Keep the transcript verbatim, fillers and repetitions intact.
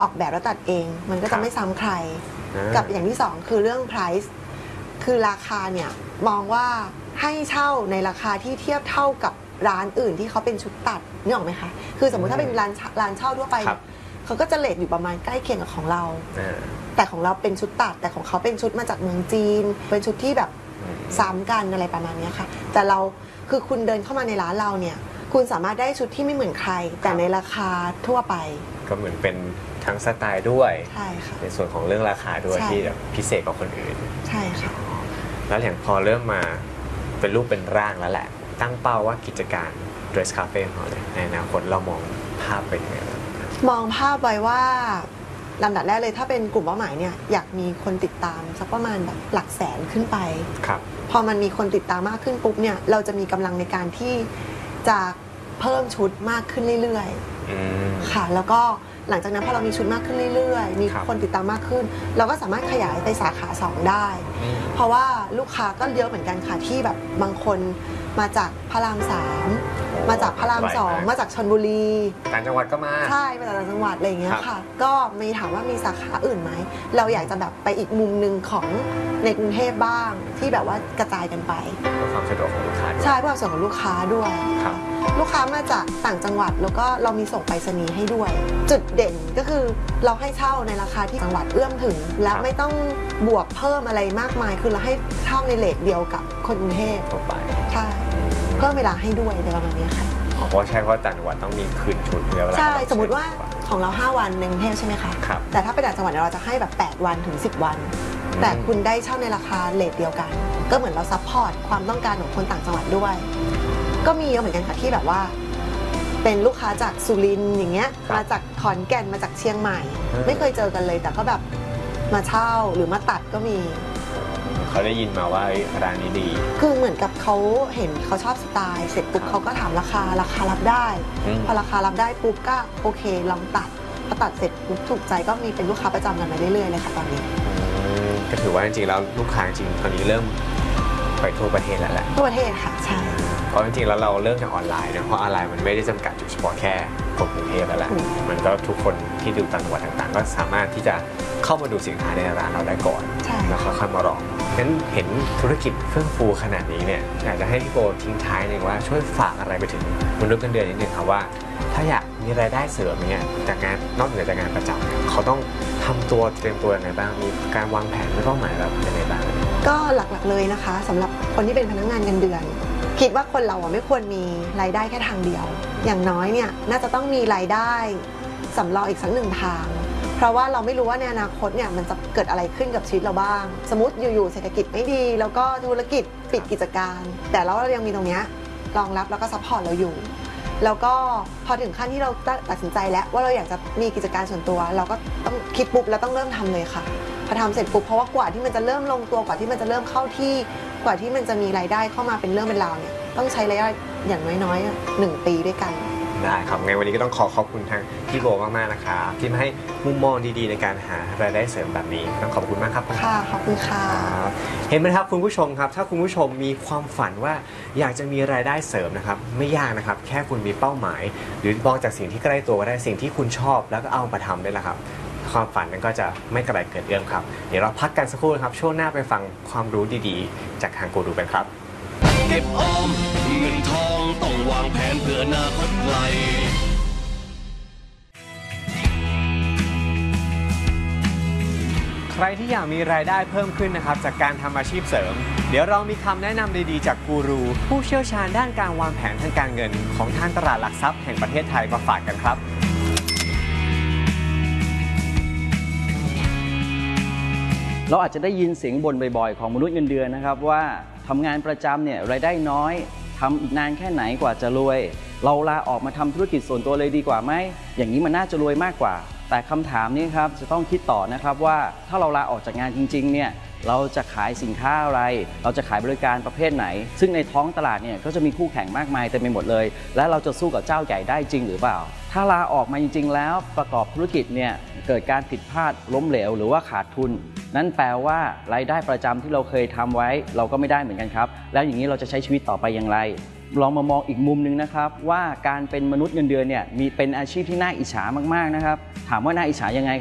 ออกแบบแล้วตัดเองมันก็จะไม่ซ้ำใครกับอย่างที่สองคือเรื่อง price คือราคาเนี่ยมองว่าให้เช่าในราคาที่เทียบเท่ากับร้านอื่นที่เขาเป็นชุดตัดนี่ออกไหมคะคือสมมุติถ้าเป็นร้านร้านเช่าทั่วไปเขาก็จะเรทอยู่ประมาณใกล้เคียงกับของเราแต่ของเราเป็นชุดตัดแต่ของเขาเป็นชุดมาจากเมืองจีนเป็นชุดที่แบบซ้ำกันอะไรประมาณนี้ค่ะแต่เราคือคุณเดินเข้ามาในร้านเราเนี่ยคุณสามารถได้ชุดที่ไม่เหมือนใครแต่ในราคาทั่วไปก็เหมือนเป็นทั้งสไตล์ด้วยใช่ค่ะในส่วนของเรื่องราคาด้วยที่แบบพิเศษกว่าคนอื่นใช่ค่ะแล้วอย่างพอเริ่มมาเป็นรูปเป็นร่างแล้วแหละตั้งเป้าว่ากิจการ Dress Cafe ของเราเลยในอนาคตเรามองภาพไปยังไงบ้างมองภาพไว้ว่าลำดับแรกเลยถ้าเป็นกลุ่มเป้าหมายเนี่ยอยากมีคนติดตามสักประมาณแบบหลักแสนขึ้นไปครับพอมันมีคนติดตามมากขึ้นปุ๊บเนี่ยเราจะมีกำลังในการที่จะเพิ่มชุดมากขึ้นเรื่อยๆค่ะแล้วก็หลังจากนั้นพอเรามีชุดมากขึ้นเรื่อยๆมีคนติดตามมากขึ้นเราก็สามารถขยายไปสาขาสองได้เพราะว่าลูกค้าก็เยอะเหมือนกันค่ะที่แบบบางคนมาจากพระรามสามมาจากพระรามสองมาจากชลบุรีต่างจังหวัดก็มาใช่มาจากต่างจังหวัดอะไรอย่างเงี้ยค่ะก็มีถามว่ามีสาขาอื่นไหมเราอยากจะแบบไปอีกมุมนึงของในกรุงเทพบ้างที่แบบว่ากระจายกันไปเพื่อความสะดวกของลูกค้าด้วยใช่เพื่อความสะดวกของลูกค้าด้วยลูกค้ามาจากต่างจังหวัดแล้วก็เรามีส่งไปรษณีย์ให้ด้วยจุดเด่นก็คือเราให้เช่าในราคาที่จังหวัดเอื้อมถึงและไม่ต้องบวกเพิ่มอะไรมากมายคือเราให้เช่าในเรทเดียวกับคนกรุงเทพทั่วไปใช่เพิ่มเวลาให้ด้วยในประมาณนี้ค่ะเพราะใช่เพราะต่างจังหวัดต้องมีคืนชุดเวลาใช่สมมติว่าของเราห้าวันในกรุงเทพใช่ไหมคะแต่ถ้าไปต่างจังหวัดเราจะให้แบบแปดวันถึงสิบวันแต่คุณได้เช่าในราคาเรทเดียวกันก็เหมือนเราซัพพอร์ตความต้องการของคนต่างจังหวัดด้วยก็มีเยอะเหมือนกันค่ะที่แบบว่าเป็นลูกค้าจากสุรินทร์อย่างเงี้ยมาจากขอนแก่นมาจากเชียงใหม่ไม่เคยเจอกันเลยแต่ก็แบบมาเช่าหรือมาตัดก็มีเขาได้ยินมาว่าร้านนี้ดีคือเหมือนกับเขาเห็นเขาชอบสไตล์เสร็จปุ๊บเขาก็ถามราคาราคารับได้พอราคารับได้ปุ๊บก็โอเคลองตัดพอตัดเสร็จปุ๊บถูกใจก็มีเป็นลูกค้าประจำกันมาเรื่อยๆเลยค่ะตอนนี้ก็ถือว่าจริงๆแล้วลูกค้าจริงตอนนี้เริ่มไปทั่วประเทศแล้วแหละทั่วประเทศค่ะใช่เพราะจริงๆแล้วเราเริ่มจากออนไลน์นะเพราะออนไลน์มันไม่ได้จำกัดจุดเฉพาะแค่คนกรุงเทพแล้วแหละมันก็ทุกคนที่ดูต่างจังหวัดต่างๆก็สามารถที่จะเข้ามาดูสินค้าในร้านเราได้ก่อนแล้วค่อยๆมาลองงั้นเห็นธุรกิจเฟื่องฟูขนาดนี้เนี่ยอยากจะให้พี่โบทิ้งท้ายหนึ่งว่าช่วยฝากอะไรไปถึงมนุษย์เงินเดือนนิดนึงครับว่าถ้าอยากมีรายได้เสริมเนี่ยจากงานนอกเหนือจากงานประจำเนี่ยเขาต้องทำตัวเตรียมตัวยังไงบ้างมีการวางแผนและเป้าหมายแบบยังไงบ้างก็หลักๆเลยนะคะสำหรับคนที่เป็นพนักงานเงินเดือนคิดว่าคนเราไม่ควรมีรายได้แค่ทางเดียวอย่างน้อยเนี่ยน่าจะต้องมีรายได้สำรองอีกสักหนึ่งทางเพราะว่าเราไม่รู้ว่าในอนาคตเนี่ยมันจะเกิดอะไรขึ้นกับชีวิตเราบ้างสมมติอยู่ๆเศรษฐกิจไม่ดีแล้วก็ธุรกิจปิดกิจการแต่เรายังมีตรงนี้รองรับแล้วก็ซัพพอร์ตเราอยู่แล้วก็พอถึงขั้นที่เราตัดสินใจแล้วว่าเราอยากจะมีกิจการส่วนตัวเราก็ต้องคิดปุ๊บแล้วต้องเริ่มทำเลยค่ะพอทำเสร็จปุ๊บเพราะว่ากว่าที่มันจะเริ่มลงตัวกว่าที่มันจะเริ่มเข้าที่กว่าที่มันจะมีรายได้เข้ามาเป็นเรื่องเป็นราวเนี่ยต้องใช้ระยะอย่างน้อยๆหนึ่งปีด้วยกันได้ครับไงวันนี้ก็ต้องขอขอบคุณทางพี่โบมากๆนะครับที่มาให้มุมมองดีๆในการหารายได้เสริมแบบนี้ต้องขอบคุณมากครับค่ะขอบคุณค่ะเห็นไหมครับคุณผู้ชมครับถ้าคุณผู้ชมมีความฝันว่าอยากจะมีรายได้เสริมนะครับไม่ยากนะครับแค่คุณมีเป้าหมายหรือมองจากสิ่งที่ใกล้ตัวก็ได้สิ่งที่คุณชอบแล้วก็เอามาทำได้แล้วครับความฝันนั้นก็จะไม่ไกลเกินเอื้อมครับเดี๋ยวเราพักกันสักครู่ครับช่วงหน้าไปฟังความรู้ดีๆจากทางกูรูกันครับเก็บออมเงินทองต้องวางแผนเพื่ออนาคตไกลใครที่อยากมีรายได้เพิ่มขึ้นนะครับจากการทำอาชีพเสริมเดี๋ยวเรามีคำแนะนำดีๆจากกูรูผู้เชี่ยวชาญด้านการวางแผนทางการเงินของทางตลาดหลักทรัพย์แห่งประเทศไทยมาฝากกันครับเราอาจจะได้ยินเสียงบ่นบ่อยๆของมนุษย์เงินเดือนนะครับว่าทำงานประจำเนี่ยรายได้น้อยทำอีกนานแค่ไหนกว่าจะรวยเราลาออกมาทำธุรกิจส่วนตัวเลยดีกว่าไหมอย่างนี้มันน่าจะรวยมากกว่าแต่คำถามนี้ครับจะต้องคิดต่อนะครับว่าถ้าเราลาออกจากงานจริงๆเนี่ยเราจะขายสินค้าอะไรเราจะขายบริการประเภทไหนซึ่งในท้องตลาดเนี่ยก็จะมีคู่แข่งมากมายเต็มไปหมดเลยและเราจะสู้กับเจ้าใหญ่ได้จริงหรือเปล่าถ้าลาออกมาจริงๆแล้วประกอบธุรกิจเนี่ยเกิดการผิดพลาดล้มเหลวหรือว่าขาดทุนนั่นแปลว่ารายได้ประจำที่เราเคยทำไว้เราก็ไม่ได้เหมือนกันครับแล้วอย่างนี้เราจะใช้ชีวิตต่อไปอย่างไรลองมามองอีกมุมหนึ่งนะครับว่าการเป็นมนุษย์เงินเดือนเนี่ยมีเป็นอาชีพที่น่าอิจฉามากๆนะครับถามว่าน่าอิจฉายังไง